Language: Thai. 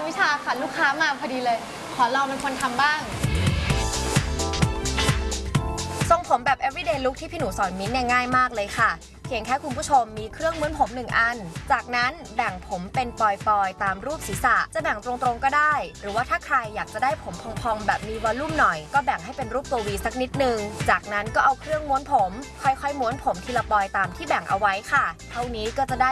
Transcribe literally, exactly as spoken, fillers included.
วิชาค่ะลูกค้ามาพอดีเลยขอลองเป็นคนทำบ้างทรงผมแบบ everyday look ที่พี่หนูสอนมิ้นเนี่ยง่ายมากเลยค่ะเพียงแค่คุณผู้ชมมีเครื่องม้วนผมหนึ่งอันจากนั้นแบ่งผมเป็นปลอยๆตามรูปศีรษะจะแบ่งตรงๆก็ได้หรือว่าถ้าใครอยากจะได้ผมพองๆแบบมีวอลลุ่มหน่อยก็แบ่งให้เป็นรูปตัววีสักนิดนึงจากนั้นก็เอาเครื่องม้วนผมค่อยๆม้วนผมทีละปลอยตามที่แบ่งเอาไว้ค่ะเท่านี้ก็จะได้